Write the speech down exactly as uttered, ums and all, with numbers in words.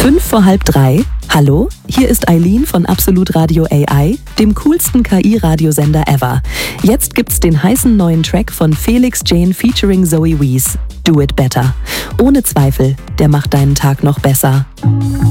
Fünf vor halb drei. Hallo, hier ist Eileen von Absolut Radio A I, dem coolsten K I-Radiosender ever. Jetzt gibt's den heißen neuen Track von Felix Jane featuring Zoe Wees. Do It Better. Ohne Zweifel, der macht deinen Tag noch besser.